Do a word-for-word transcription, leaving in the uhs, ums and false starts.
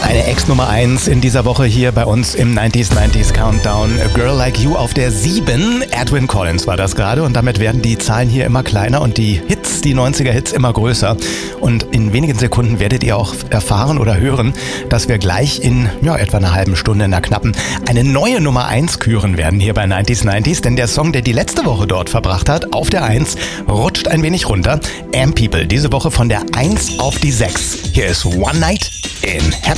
Eine Ex-Nummer eins in dieser Woche hier bei uns im neunziger neunzig Countdown. A Girl Like You auf der sieben. Edwyn Collins war das gerade und damit werden die Zahlen hier immer kleiner und die Hits, die neunziger Hits immer größer. Und in wenigen Sekunden werdet ihr auch erfahren oder hören, dass wir gleich in ja, etwa einer halben Stunde, in einer knappen, eine neue Nummer eins küren werden hier bei neunziger neunzig. Denn der Song, der die letzte Woche dort verbracht hat, auf der eins, rutscht ein wenig runter. Am People, diese Woche von der eins auf die sechs. Hier ist One Night in Heaven.